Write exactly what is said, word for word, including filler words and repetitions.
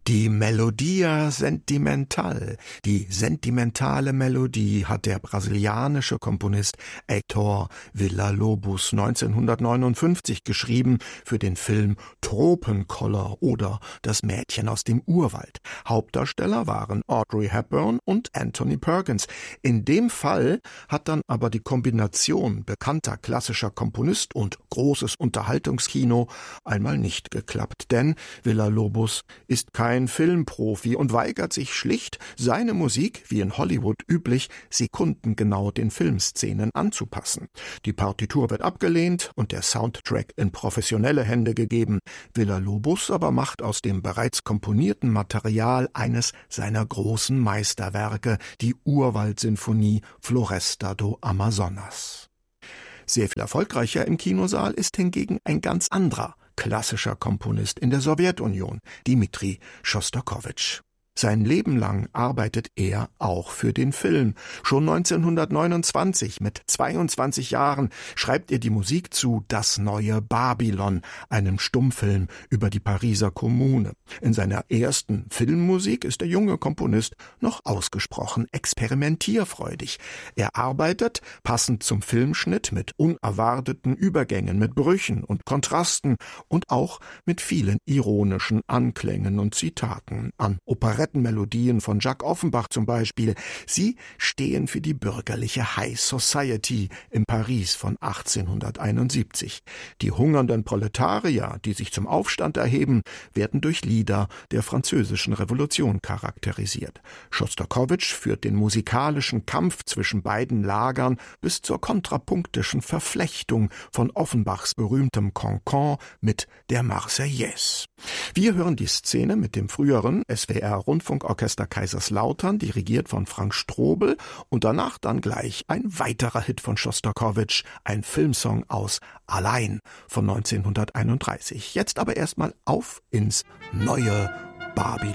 Die Melodia Sentimental, die sentimentale Melodie hat der brasilianische Komponist Heitor Villa-Lobos neunzehnhundertneunundfünfzig geschrieben für den Film Tropenkoller oder Das Mädchen aus dem Urwald. Hauptdarsteller waren Audrey Hepburn und Anthony Perkins. In dem Fall hat dann aber die Kombination bekannter klassischer Komponist und großes Unterhaltungskino einmal nicht geklappt, denn Villa-Lobos ist kein ein Filmprofi und weigert sich schlicht, seine Musik, wie in Hollywood üblich, sekundengenau den Filmszenen anzupassen. Die Partitur wird abgelehnt und der Soundtrack in professionelle Hände gegeben. Villa-Lobos aber macht aus dem bereits komponierten Material eines seiner großen Meisterwerke, die Urwaldsinfonie Floresta do Amazonas. Sehr viel erfolgreicher im Kinosaal ist hingegen ein ganz anderer klassischer Komponist in der Sowjetunion, Dmitri Schostakowitsch. Sein Leben lang arbeitet er auch für den Film. Schon neunzehnhundertneunundzwanzig, mit zweiundzwanzig Jahren, schreibt er die Musik zu Das neue Babylon, einem Stummfilm über die Pariser Kommune. In seiner ersten Filmmusik ist der junge Komponist noch ausgesprochen experimentierfreudig. Er arbeitet, passend zum Filmschnitt, mit unerwarteten Übergängen, mit Brüchen und Kontrasten und auch mit vielen ironischen Anklängen und Zitaten an Operetten. Melodien von Jacques Offenbach zum Beispiel. Sie stehen für die bürgerliche High Society in Paris von achtzehnhunderteinundsiebzig. Die hungernden Proletarier, die sich zum Aufstand erheben, werden durch Lieder der französischen Revolution charakterisiert. Schostakowitsch führt den musikalischen Kampf zwischen beiden Lagern bis zur kontrapunktischen Verflechtung von Offenbachs berühmtem Cancan mit der Marseillaise. Wir hören die Szene mit dem früheren S W R-Rundfunkorchester Kaiserslautern, dirigiert von Frank Strobel, und danach dann gleich ein weiterer Hit von Schostakowitsch, ein Filmsong aus Allein von neunzehnhunderteinunddreißig. Jetzt aber erstmal auf ins neue Babylon.